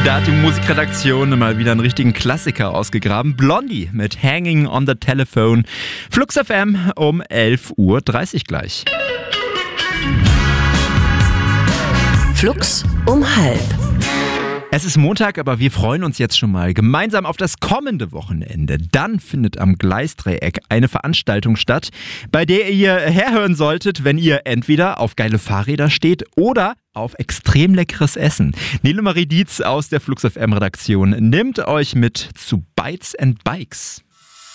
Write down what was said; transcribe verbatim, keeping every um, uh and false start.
Da hat die Musikredaktion mal wieder einen richtigen Klassiker ausgegraben. Blondie mit Hanging on the Telephone. Flux F M um elf Uhr dreißig gleich. Flux um halb. Es ist Montag, aber wir freuen uns jetzt schon mal gemeinsam auf das kommende Wochenende. Dann findet am Gleisdreieck eine Veranstaltung statt, bei der ihr herhören solltet, wenn ihr entweder auf geile Fahrräder steht oder auf extrem leckeres Essen. Nele Marie Dietz aus der Flux F M Redaktion nimmt euch mit zu Bytes and Bikes.